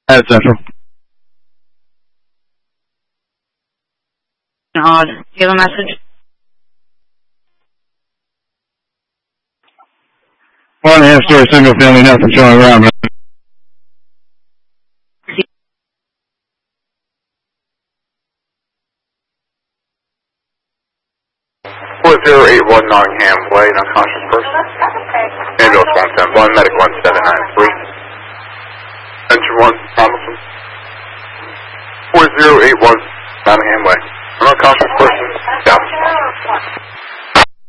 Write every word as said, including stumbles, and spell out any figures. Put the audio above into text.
At Central. Odd. Do you have a message? One and a half story single family, nothing showing around, man. four zero eight one Nottingham Way, unconscious person. Ambulance one ten one, medic one seven.